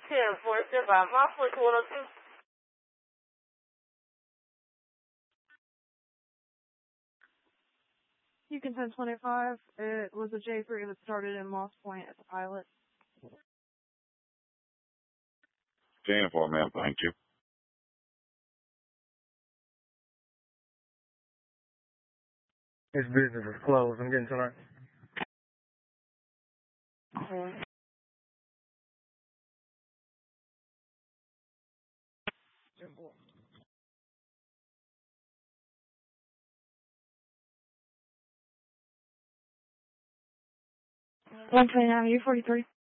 10-4, step by my foot 102. Houston 1025, it was a J3 that started in Moss Point as a pilot. 10-4, ma'am, thank you. This business is closed. I'm getting tonight. One 29, U43.